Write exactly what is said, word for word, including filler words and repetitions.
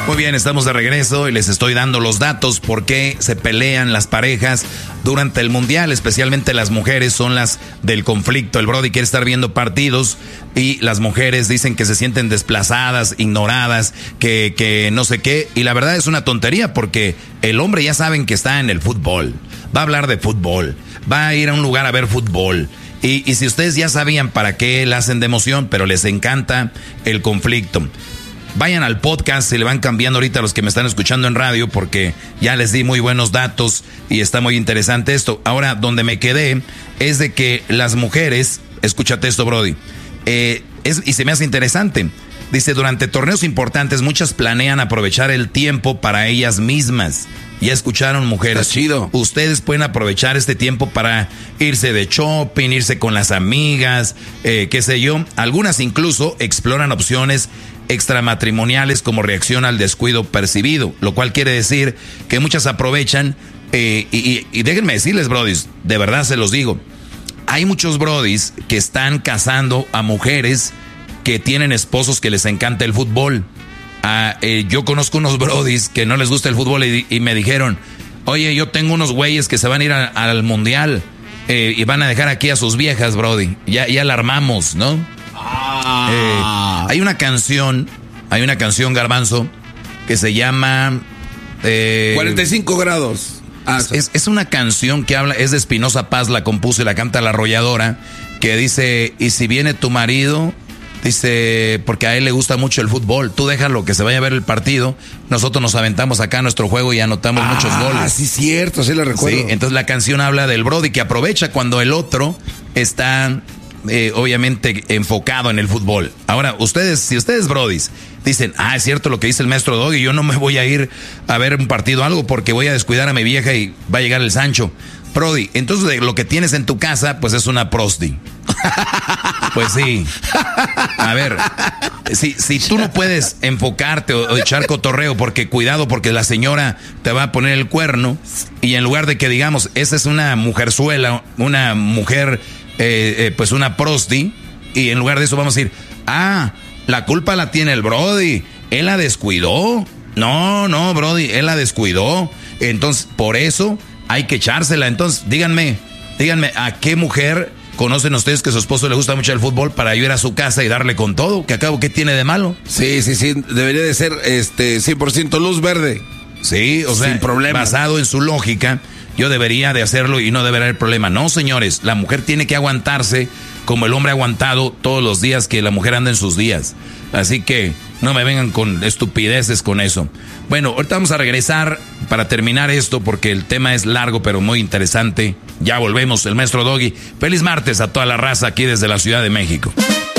Muy bien, estamos de regreso y les estoy dando los datos por qué se pelean las parejas durante el mundial, especialmente las mujeres son las del conflicto. El Brody quiere estar viendo partidos y las mujeres dicen que se sienten desplazadas, ignoradas, que, que no sé qué. Y la verdad es una tontería porque el hombre ya saben que está en el fútbol, va a hablar de fútbol, va a ir a un lugar a ver fútbol. Y, y si ustedes ya sabían para qué la hacen de emoción, pero les encanta el conflicto. Vayan al podcast, se le van cambiando ahorita a los que me están escuchando en radio porque ya les di muy buenos datos y está muy interesante esto. Ahora, donde me quedé es de que las mujeres, escúchate esto, Brody, eh, es, y se me hace interesante. Dice, durante torneos importantes muchas planean aprovechar el tiempo para ellas mismas. Ya escucharon, mujeres. Está chido. Ustedes pueden aprovechar este tiempo para irse de shopping, irse con las amigas, eh, qué sé yo. Algunas incluso exploran opciones extramatrimoniales como reacción al descuido percibido, lo cual quiere decir que muchas aprovechan, eh, y, y, y déjenme decirles, brodis, de verdad se los digo, hay muchos brodis que están casando a mujeres que tienen esposos que les encanta el fútbol. Ah, eh, yo conozco unos brodis que no les gusta el fútbol y, y me dijeron, oye, yo tengo unos güeyes que se van a ir a, al mundial eh, y van a dejar aquí a sus viejas, brody, ya, ya la armamos, ¿no? Ah. Eh, hay una canción, hay una canción, Garbanzo, que se llama eh, cuarenta y cinco grados. Ah, es, es una canción que habla, es de Espinosa Paz, la compuso y la canta La Arrolladora, que dice, y si viene tu marido, dice, porque a él le gusta mucho el fútbol, tú déjalo que se vaya a ver el partido, nosotros nos aventamos acá nuestro juego y anotamos ah, muchos goles. Ah, sí, cierto, sí lo recuerdo. Sí, entonces la canción habla del brody que aprovecha cuando el otro está... Eh, obviamente enfocado en el fútbol. Ahora, ustedes, si ustedes, brodis, dicen, ah, es cierto lo que dice el maestro Doggy, yo no me voy a ir a ver un partido o algo porque voy a descuidar a mi vieja y va a llegar el Sancho. Brody, entonces lo que tienes en tu casa, pues es una prosti. Pues sí. A ver, si, si tú no puedes enfocarte o, o echar cotorreo, porque cuidado, porque la señora te va a poner el cuerno, y en lugar de que digamos, esa es una mujerzuela, una mujer... Eh, eh, pues una prosti, y en lugar de eso vamos a decir, ah, la culpa la tiene el brody, él la descuidó. No, no, brody, él la descuidó. Entonces, por eso hay que echársela. Entonces, díganme, díganme, ¿a qué mujer conocen ustedes que a su esposo le gusta mucho el fútbol para ir a su casa y darle con todo? ¿Que acabo qué tiene de malo? Sí, sí, sí, debería de ser este cien por ciento luz verde. Sí, o sea, sin problema. Basado en su lógica, yo debería de hacerlo y no debería haber problema. No, señores, la mujer tiene que aguantarse como el hombre ha aguantado todos los días que la mujer anda en sus días. Así que no me vengan con estupideces con eso. Bueno, ahorita vamos a regresar para terminar esto porque el tema es largo pero muy interesante. Ya volvemos, el maestro Doggy. Feliz martes a toda la raza aquí desde la Ciudad de México.